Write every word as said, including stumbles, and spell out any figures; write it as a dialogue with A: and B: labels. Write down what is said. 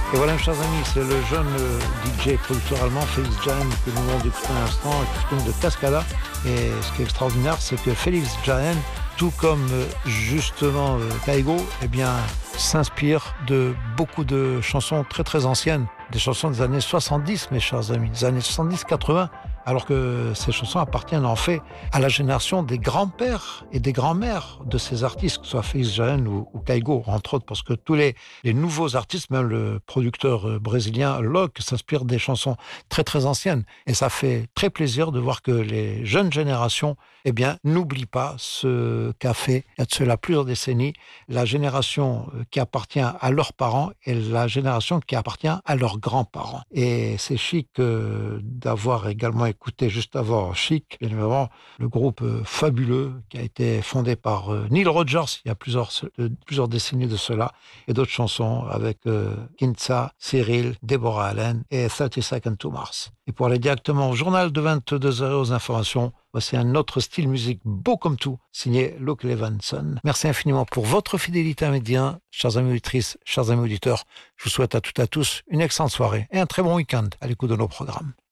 A: Et voilà, mes chers amis, c'est le jeune euh, D J producteur allemand Felix Jaehn que nous venons d'écouter à l'instant, expression de Cascada. Et ce qui est extraordinaire, c'est que Felix Jaehn, tout comme euh, justement euh, Kygo, eh bien, s'inspire de beaucoup de chansons très très anciennes, des chansons des années soixante-dix, mes chers amis, des années soixante-dix quatre-vingts, alors que ces chansons appartiennent en fait à la génération des grands-pères et des grands-mères de ces artistes, que ce soit Felix Jaehn ou, ou Kygo, entre autres, parce que tous les, les nouveaux artistes, même le producteur brésilien Locke, s'inspire des chansons très très anciennes. Et ça fait très plaisir de voir que les jeunes générations, eh bien, n'oublient pas ce qu'a fait, il y a de cela plusieurs décennies, la génération qui appartient à leurs parents et la génération qui appartient à leurs grands-parents. Et c'est chic euh, d'avoir également écouté juste avant Chic, bien évidemment, le groupe euh, fabuleux qui a été fondé par euh, Neil Rogers il y a plusieurs, euh, plusieurs décennies de cela, et d'autres chansons avec euh, Kinza, Cyril, Deborah Allen et thirty seconds to Mars. Et pour aller directement au journal de vingt-deux heures aux informations, voici un autre style musique beau comme tout, signé Luke Levinson. Merci infiniment pour votre fidélité à Média, chers amis auditrices, chers amis auditeurs. Je vous souhaite à toutes et à tous une excellente soirée et un très bon week-end à l'écoute de nos programmes.